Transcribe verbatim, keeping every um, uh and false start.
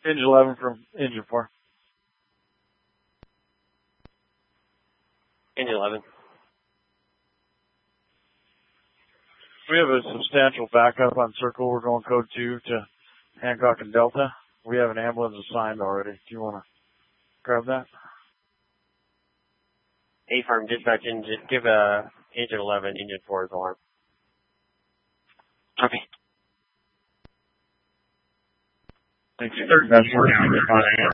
Engine eleven from engine four. Engine eleven. We have a substantial backup on Circle. We're going code two to Hancock and Delta. We have an ambulance assigned already. Do you want to grab that? A-Farm dispatch engine, give uh, engine eleven, engine four's alarm. Okay. Thanks. Third best work out.